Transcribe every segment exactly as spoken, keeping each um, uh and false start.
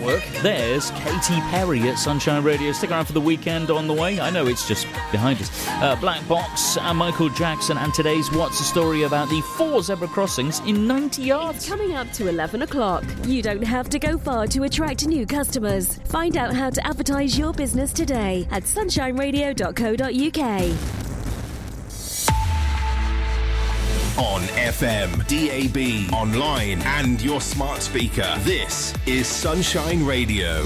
Network, there's Katy Perry at Sunshine Radio. Stick around for the weekend on the way. I know it's just behind us. Uh, Black Box and Michael Jackson, and today's What's the Story about the four zebra crossings in ninety yards. It's coming up to eleven o'clock. You don't have to go far to attract new customers. Find out how to advertise your business today at sunshine radio dot co dot uk. On F M, D A B, online and your smart speaker. This is Sunshine Radio.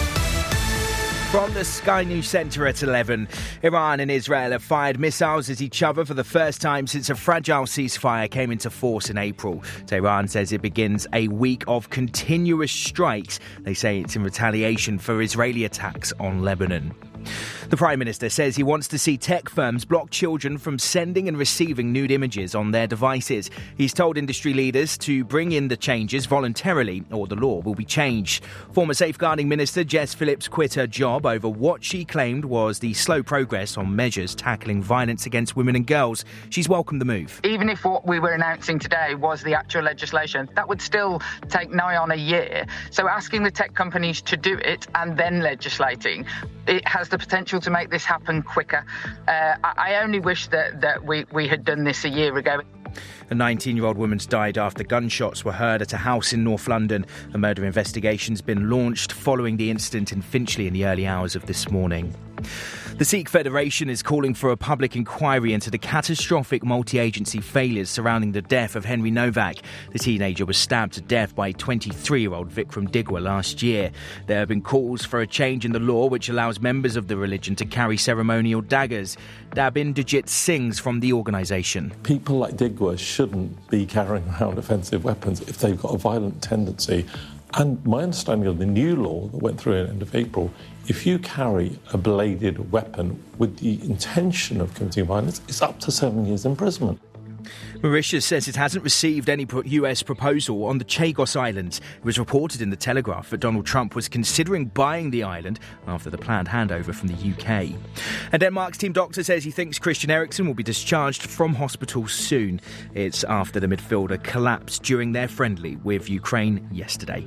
From the Sky News Centre at eleven, Iran and Israel have fired missiles at each other for the first time since a fragile ceasefire came into force in April. Tehran says it begins a week of continuous strikes. They say it's in retaliation for Israeli attacks on Lebanon. The Prime Minister says he wants to see tech firms block children from sending and receiving nude images on their devices. He's told industry leaders to bring in the changes voluntarily or the law will be changed. Former Safeguarding Minister Jess Phillips quit her job over what she claimed was the slow progress on measures tackling violence against women and girls. She's welcomed the move. Even if what we were announcing today was the actual legislation, that would still take nigh on a year. So asking the tech companies to do it and then legislating, it has the potential to make this happen quicker. Uh, I, I only wish that, that we, we had done this a year ago. A nineteen-year-old woman's died after gunshots were heard at a house in North London. A murder investigation's been launched following the incident in Finchley in the early hours of this morning. The Sikh Federation is calling for a public inquiry into the catastrophic multi-agency failures surrounding the death of Henry Novak. The teenager was stabbed to death by twenty-three-year-old Vikram Digwa last year. There have been calls for a change in the law which allows members of the religion to carry ceremonial daggers. Dabindajit sings from the organisation. People like Digwa shouldn't be carrying around offensive weapons if they've got a violent tendency. And my understanding of the new law that went through at the end of April, if you carry a bladed weapon with the intention of committing violence, it's up to seven years imprisonment. Mauritius says it hasn't received any U S proposal on the Chagos Islands. It was reported in The Telegraph that Donald Trump was considering buying the island after the planned handover from the U K. And Denmark's team doctor says he thinks Christian Eriksen will be discharged from hospital soon. It's after the midfielder collapsed during their friendly with Ukraine yesterday.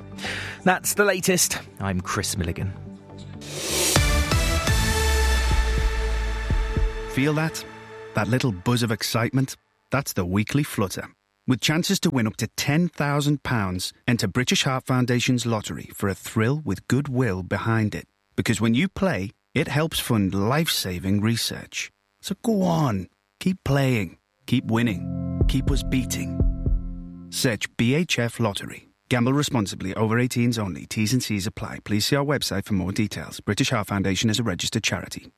That's the latest. I'm Chris Milligan. Feel that? That little buzz of excitement? That's the Weekly Flutter. With chances to win up to ten thousand pounds, enter British Heart Foundation's lottery for a thrill with goodwill behind it. Because when you play, it helps fund life-saving research. So go on, keep playing, keep winning, keep us beating. Search B H F Lottery. Gamble responsibly. Over eighteens only. T's and C's apply. Please see our website for more details. British Heart Foundation is a registered charity.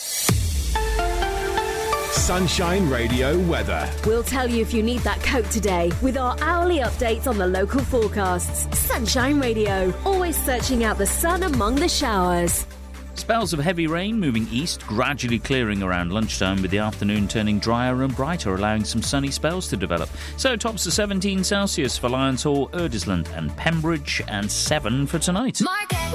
Sunshine Radio weather. We'll tell you if you need that coat today with our hourly updates on the local forecasts. Sunshine Radio, always searching out the sun among the showers. Spells of heavy rain moving east, gradually clearing around lunchtime, with the afternoon turning drier and brighter, allowing some sunny spells to develop. So tops to seventeen Celsius for Lions Hall, Urdisland and Pembridge, and seven for tonight. Market.